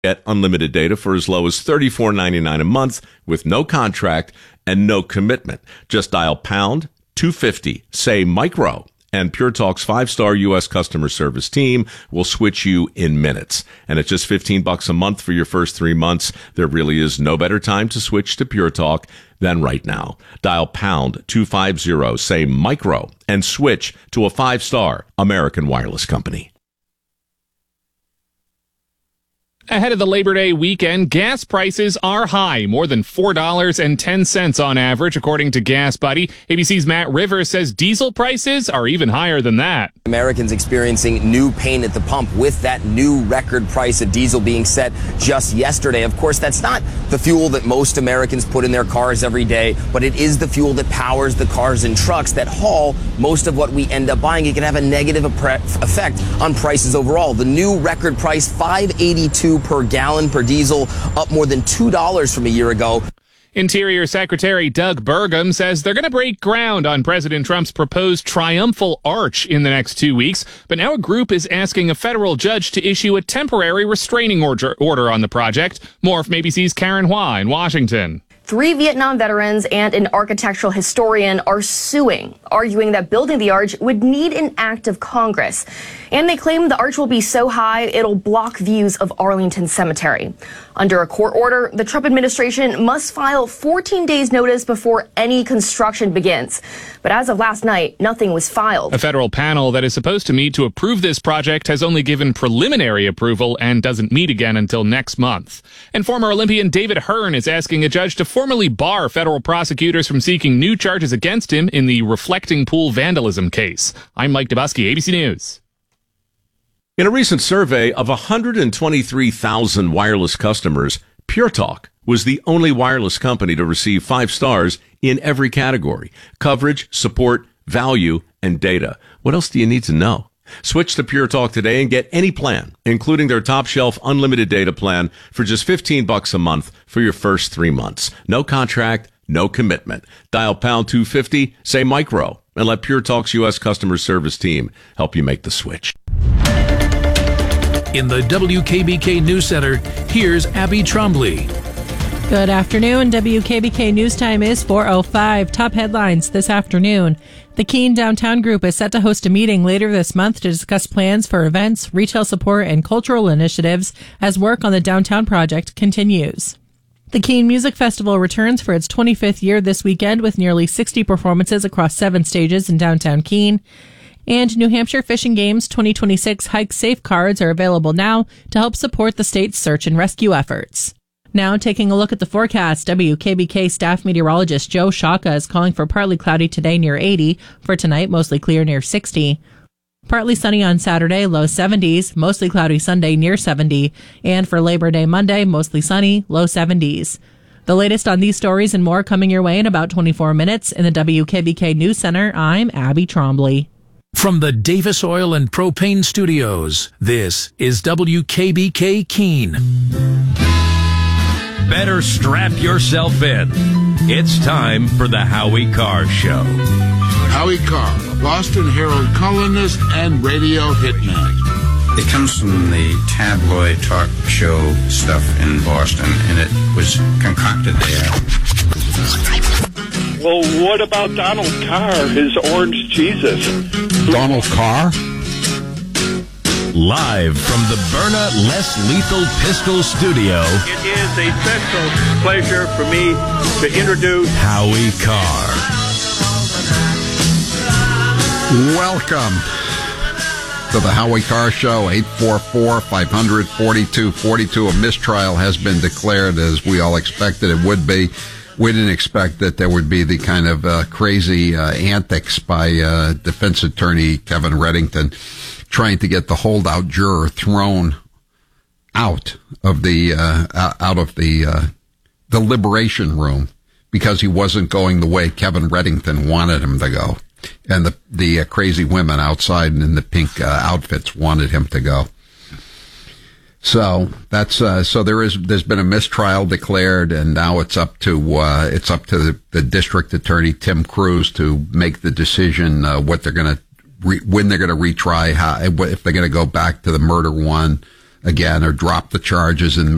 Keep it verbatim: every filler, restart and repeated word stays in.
Get unlimited data for as low as thirty-four ninety-nine a month with no contract and no commitment. Just dial pound two fifty, say micro, and Pure Talk's five-star U S customer service team will switch you in minutes. And at just fifteen bucks a month for your first three months, there really is no better time to switch to Pure Talk than right now. Dial pound two fifty, say micro, and switch to a five-star American wireless company. Ahead of the Labor Day weekend, gas prices are high, more than four dollars and ten cents on average, according to Gas Buddy. A B C's Matt Rivers says diesel prices are even higher than that. Americans experiencing new pain at the pump with that new record price of diesel being set just yesterday. Of course, that's not the fuel that most Americans put in their cars every day, but it is the fuel that powers the cars and trucks that haul most of what we end up buying. It can have a negative effect on prices overall. The new record price, five eighty-two per gallon per diesel, up more than two dollars from a year ago. Interior Secretary Doug Burgum says they're going to break ground on President Trump's proposed triumphal arch in the next two weeks, but now a group is asking a federal judge to issue a temporary restraining order, order on the project. More from A B C's Karen Hua in Washington. Three Vietnam veterans and an architectural historian are suing, arguing that building the arch would need an act of Congress. And they claim the arch will be so high it'll block views of Arlington Cemetery. Under a court order, the Trump administration must file fourteen days notice before any construction begins. But as of last night, nothing was filed. A federal panel that is supposed to meet to approve this project has only given preliminary approval and doesn't meet again until next month. And former Olympian David Hearn is asking a judge to formally bar federal prosecutors from seeking new charges against him in the reflecting pool vandalism case. I'm Mike Dubusky, A B C News. In a recent survey of one hundred twenty-three thousand wireless customers, Pure Talk was the only wireless company to receive five stars in every category: coverage, support, value, and data. What else do you need to know? Switch to Pure Talk today and get any plan, including their top shelf unlimited data plan, for just fifteen bucks a month for your first three months. No contract, no commitment. Dial pound two fifty, say micro, and let Pure Talk's U S customer service team help you make the switch. In the W K B K News Center, here's Abby Trombley. Good afternoon. W K B K News Time is four oh five. Top headlines this afternoon. The Keene Downtown Group is set to host a meeting later this month to discuss plans for events, retail support, and cultural initiatives as work on the downtown project continues. The Keene Music Festival returns for its twenty-fifth year this weekend with nearly sixty performances across seven stages in downtown Keene. And New Hampshire Fish and Game's twenty twenty-six Hike Safe cards are available now to help support the state's search and rescue efforts. Now, taking a look at the forecast, W K B K staff meteorologist Joe Shaka is calling for partly cloudy today near eighty. For tonight, mostly clear near sixty. Partly sunny on Saturday, low seventies. Mostly cloudy Sunday, near seventy. And for Labor Day Monday, mostly sunny, low seventies. The latest on these stories and more coming your way in about twenty-four minutes. In the W K B K News Center, I'm Abby Trombley. From the Davis Oil and Propane Studios, this is W K B K Keene. Better strap yourself in. It's time for the Howie Carr Show. Howie Carr, Boston Herald columnist and radio hitman. It comes from the tabloid talk show stuff in Boston, and it was concocted there. Well, what about Donald Carr, his orange Jesus? Donald Carr? Live from the Byrna Less Lethal Pistol Studio. It is a special pleasure for me to introduce Howie Carr. Welcome to the Howie Carr Show. Eight four four, five hundred, forty-two forty-two. A mistrial has been declared, as we all expected it would be. We didn't expect that there would be the kind of uh, crazy uh, antics by uh, defense attorney Kevin Reddington trying to get the holdout juror thrown out of the uh, out of the uh, deliberation room because he wasn't going the way Kevin Reddington wanted him to go, and the the uh, crazy women outside in the pink uh, outfits wanted him to go. So that's uh, so there is there's been a mistrial declared, and now it's up to uh, it's up to the, the district attorney Tim Cruz to make the decision uh, what they're going to re- when they're going to retry, how, if they're going to go back to the murder one again or drop the charges and